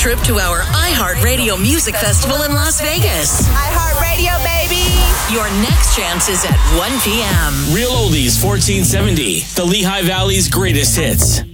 trip to our iHeartRadio Music Festival in Las Vegas. iHeartRadio, baby. Your next chance is at 1 p.m. Real Oldies 1470, the Lehigh Valley's greatest hits.